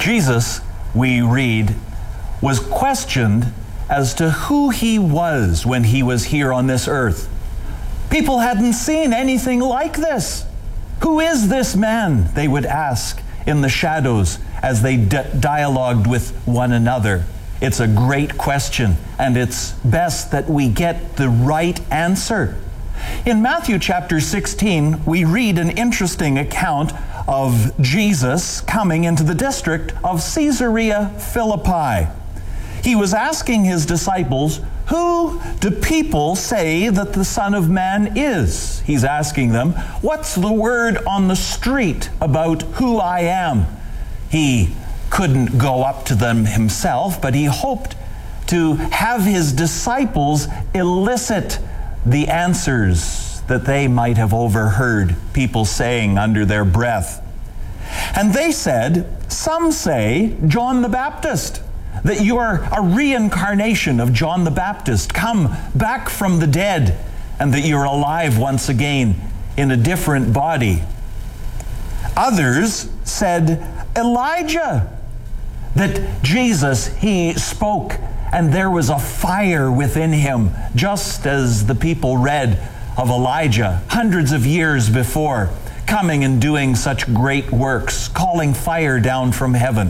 Jesus, we read, was questioned as to who he was when he was here on this earth. People hadn't seen anything like this. Who is this man? They would ask in the shadows as they dialogued with one another. It's a great question, and it's best that we get the right answer. In Matthew chapter 16, we read an interesting account of Jesus coming into the district of Caesarea Philippi. He was asking his disciples, "Who do people say that the Son of Man is?" He's asking them, "What's the word on the street about who I am?" He couldn't go up to them himself, but he hoped to have his disciples elicit the answers that they might have overheard people saying under their breath. And they said, "Some say John the Baptist, that you are a reincarnation of John the Baptist, come back from the dead, and that you're alive once again in a different body." Others said Elijah, that Jesus, he spoke, and there was a fire within him, just as the people read of Elijah hundreds of years before, coming and doing such great works, calling fire down from heaven.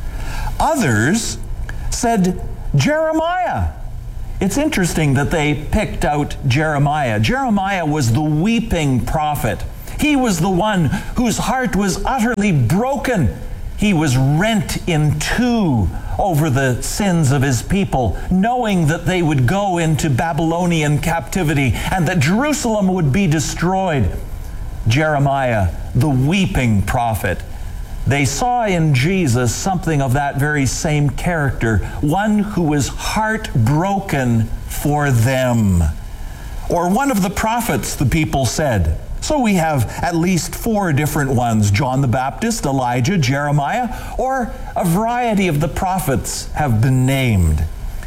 Others said Jeremiah. It's interesting that they picked out Jeremiah. Jeremiah was the weeping prophet. He was the one whose heart was utterly broken. He was rent in two over the sins of his people, knowing that they would go into Babylonian captivity and that Jerusalem would be destroyed. Jeremiah, the weeping prophet. They saw in Jesus something of that very same character, one who was heartbroken for them. Or one of the prophets, the people said. So we have at least 4 different ones: John the Baptist, Elijah, Jeremiah, or a variety of the prophets have been named.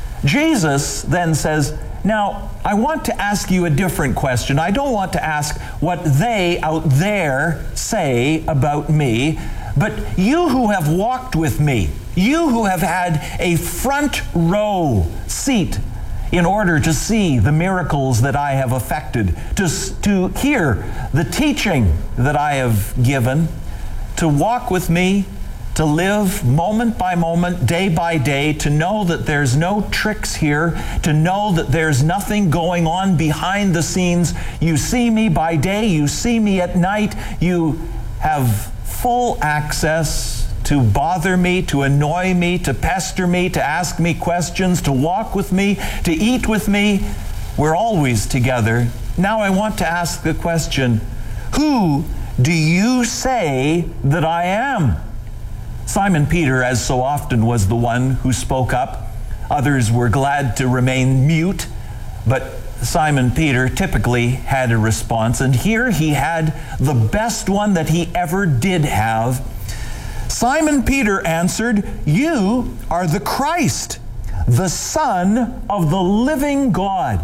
Jesus then says, "Now, I want to ask you a different question. I don't want to ask what they out there say about me, but you who have walked with me, you who have had a front row seat in order to see the miracles that I have effected, to hear the teaching that I have given, to walk with me, to live moment by moment, day by day, to know that there's no tricks here, to know that there's nothing going on behind the scenes. You see me by day, you see me at night, you have full access to bother me, to annoy me, to pester me, to ask me questions, to walk with me, to eat with me. We're always together. Now I want to ask the question, who do you say that I am?" Simon Peter, as so often, was the one who spoke up. Others were glad to remain mute, but Simon Peter typically had a response, and here he had the best one that he ever did have. Simon Peter answered, "You are the Christ, the Son of the living God."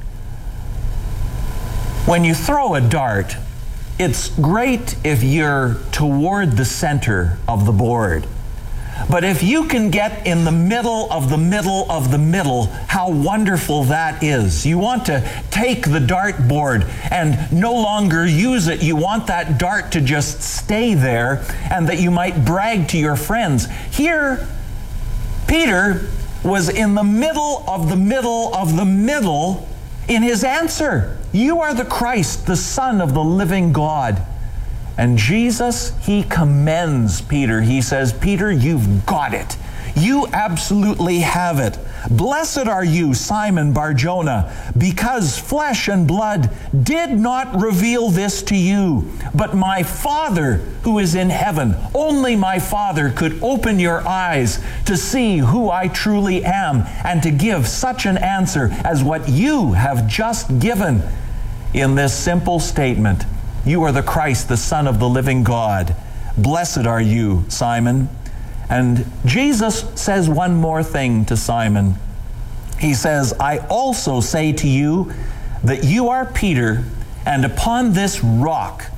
When you throw a dart, it's great if you're toward the center of the board. But if you can get in the middle of the middle of the middle, how wonderful that is. You want to take the dartboard and no longer use it. You want that dart to just stay there and that you might brag to your friends. Here, Peter was in the middle of the middle of the middle in his answer. You are the Christ, the Son of the living God. And Jesus, he commends Peter. He says, "Peter, you've got it. You absolutely have it. Blessed are you, Simon Bar-Jonah, because flesh and blood did not reveal this to you, but my Father who is in heaven. Only my Father could open your eyes to see who I truly am and to give such an answer as what you have just given in this simple statement. You are the Christ, the Son of the living God. Blessed are you, Simon." And Jesus says one more thing to Simon. He says, "I also say to you that you are Peter, and upon this rock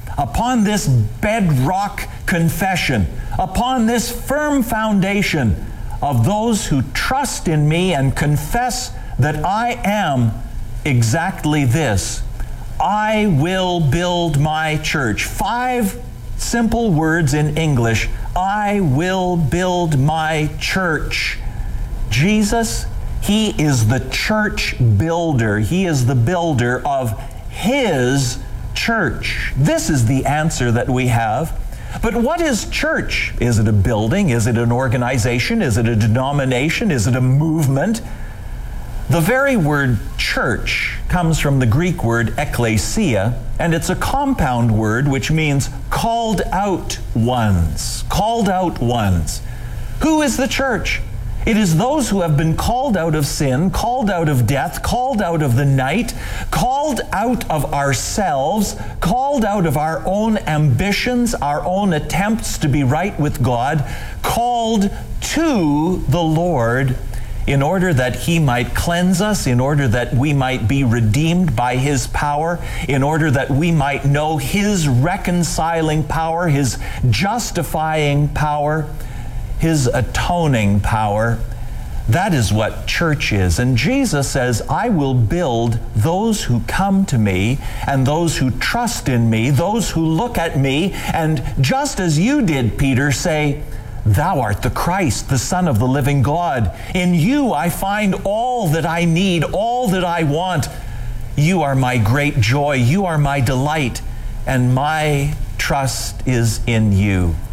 upon this bedrock confession, upon this firm foundation of those who trust in me and confess that I am exactly this, I will build my church. 5 simple words in English. I will build my church. Jesus, He is the church builder. He is the builder of His church. This is the answer that we have. But what is church? Is it a building? Is it an organization? Is it a denomination? Is it a movement? The very word church comes from the Greek word ekklesia, and it's a compound word which means called out ones. Called out ones. Who is the church? It is those who have been called out of sin, called out of death, called out of the night, called out of ourselves, called out of our own ambitions, our own attempts to be right with God, called to the Lord in order that He might cleanse us, in order that we might be redeemed by His power, in order that we might know His reconciling power, His justifying power, His atoning power. That is what church is. And Jesus says, I will build those who come to me and those who trust in me, those who look at me, and just as you did, Peter, say, Thou art the Christ, the Son of the living God. In you I find all that I need, all that I want. You are my great joy. You are my delight, and my trust is in you.